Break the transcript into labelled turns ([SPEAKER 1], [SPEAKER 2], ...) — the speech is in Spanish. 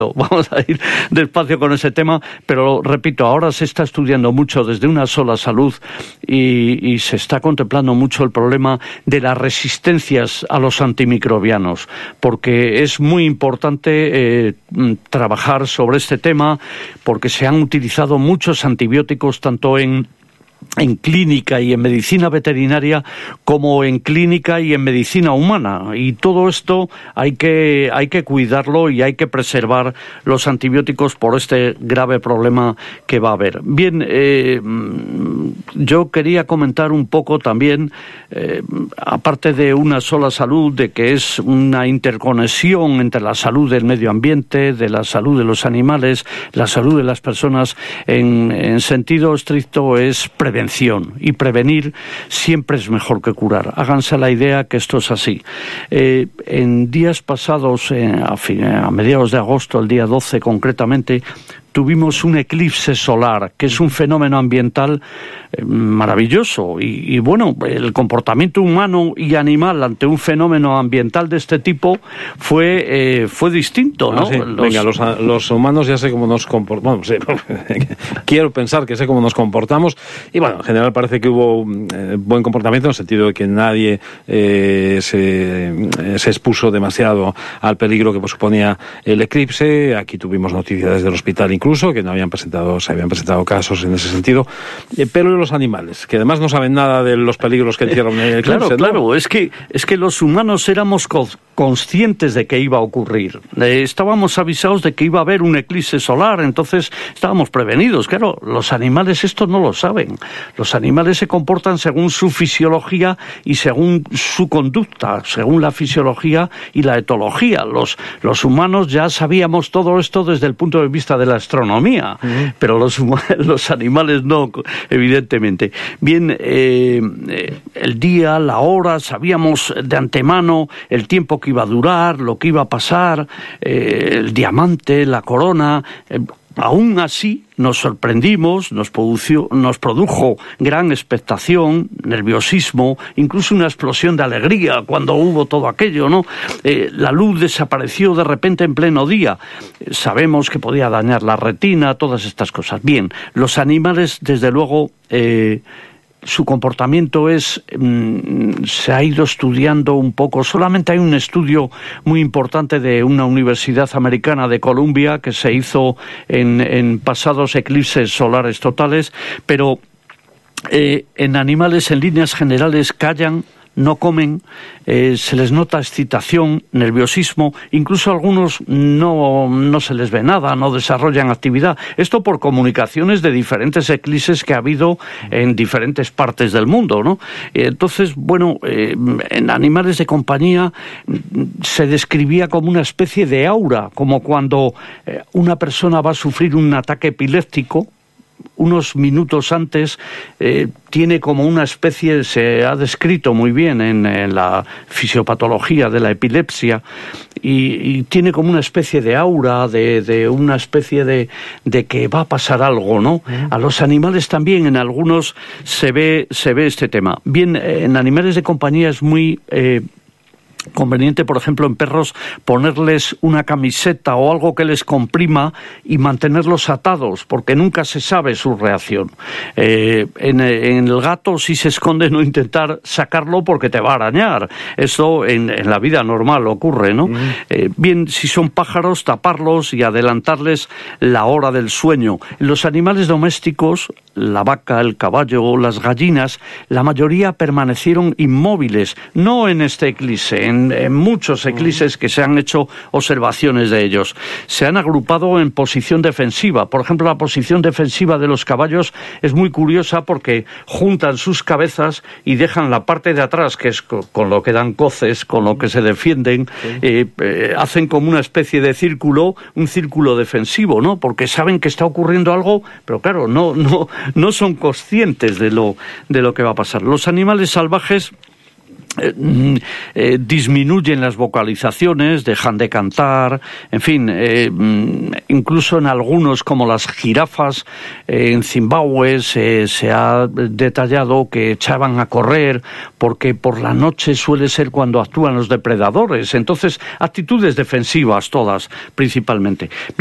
[SPEAKER 1] Vamos a ir despacio con ese tema, pero repito, ahora se está estudiando mucho desde Una Sola Salud y se está contemplando mucho el problema de las resistencias a los antimicrobianos, porque es muy importante trabajar sobre este tema, porque se han utilizado muchos antibióticos tanto en clínica y en medicina veterinaria como en clínica y en medicina humana, y todo esto hay que cuidarlo y hay que preservar los antibióticos por este grave problema que va a haber. Bien, yo quería comentar un poco también, aparte de Una Sola Salud, de que es una interconexión entre la salud del medio ambiente, de la salud de los animales, la salud de las personas, en sentido estricto es prevención, y prevenir siempre es mejor que curar. Háganse la idea que esto es así. En días pasados, a mediados de agosto, el día 12 concretamente, tuvimos un eclipse solar, que es un fenómeno ambiental maravilloso. Y bueno, el comportamiento humano y animal ante un fenómeno ambiental de este tipo fue distinto, ¿no?
[SPEAKER 2] Sí. Venga, los humanos ya sé cómo nos comportamos. Bueno, sí, quiero pensar que sé cómo nos comportamos. Y bueno, en general parece que hubo buen comportamiento, en el sentido de que nadie se expuso demasiado al peligro que suponía el eclipse. Aquí tuvimos noticias desde el hospital incluso, que se habían presentado casos en ese sentido. Pero los animales, que además no saben nada de los peligros que encierran el eclipse.
[SPEAKER 1] Claro, es que los humanos éramos conscientes de que iba a ocurrir. Estábamos avisados de que iba a haber un eclipse solar, entonces estábamos prevenidos. Claro, los animales esto no lo saben. Los animales se comportan según su fisiología y según su conducta, según la fisiología y la etología. Los humanos ya sabíamos todo esto desde el punto de vista de la astronomía, pero los animales no, evidentemente. Bien, el día, la hora, sabíamos de antemano el tiempo que iba a durar, lo que iba a pasar, el diamante, la corona. Aún así nos sorprendimos, nos produjo gran expectación, nerviosismo, incluso una explosión de alegría cuando hubo todo aquello, ¿no? La luz desapareció de repente en pleno día. Sabemos que podía dañar la retina, todas estas cosas. Bien, los animales, desde luego, su comportamiento se ha ido estudiando un poco. Solamente hay un estudio muy importante de una universidad americana de Columbia que se hizo en pasados eclipses solares totales, pero en animales en líneas generales callan, no comen, se les nota excitación, nerviosismo, incluso a algunos no se les ve nada, no desarrollan actividad. Esto por comunicaciones de diferentes eclipses que ha habido en diferentes partes del mundo, ¿no? Entonces, bueno, en animales de compañía se describía como una especie de aura, como cuando una persona va a sufrir un ataque epiléptico. Unos minutos antes tiene como una especie, se ha descrito muy bien en la fisiopatología de la epilepsia, y tiene como una especie de aura, de una especie de que va a pasar algo, ¿no? A los animales también, en algunos se ve este tema. Bien, en animales de compañía es muy conveniente, por ejemplo, en perros, ponerles una camiseta o algo que les comprima y mantenerlos atados, porque nunca se sabe su reacción. En el gato, si se esconde, no intentar sacarlo porque te va a arañar. Eso en la vida normal ocurre, ¿no? Bien, si son pájaros, taparlos y adelantarles la hora del sueño. En los animales domésticos, la vaca, el caballo, las gallinas, la mayoría permanecieron inmóviles, no en este eclipse, en muchos eclipses que se han hecho observaciones de ellos. Se han agrupado en posición defensiva. Por ejemplo, la posición defensiva de los caballos es muy curiosa porque juntan sus cabezas y dejan la parte de atrás, que es con lo que dan coces, con lo que se defienden, hacen como una especie de círculo, un círculo defensivo, ¿no? Porque saben que está ocurriendo algo, pero claro, no son conscientes de lo que va a pasar. Los animales salvajes disminuyen las vocalizaciones, dejan de cantar, en fin, incluso en algunos, como las jirafas, en Zimbabue se ha detallado que echaban a correr porque por la noche suele ser cuando actúan los depredadores. Entonces, actitudes defensivas todas, principalmente.